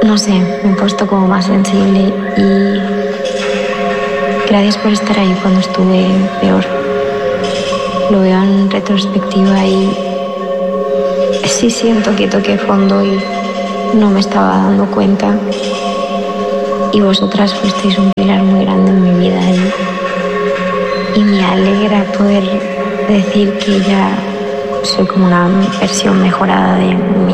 No sé, me he puesto como más sensible y gracias por estar ahí cuando estuve peor. Lo veo en retrospectiva y sí siento que toqué fondo y no me estaba dando cuenta. Y vosotras fuisteis un pilar muy grande en mi vida y me alegra poder decir que ya soy como una versión mejorada de mí.